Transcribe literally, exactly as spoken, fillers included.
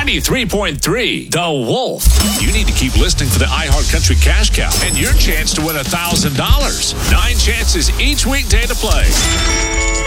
ninety-three point three, The Wolf. You need to keep listening for the iHeart Country Cash Cow and your chance to win one thousand dollars. Nine chances each weekday to play.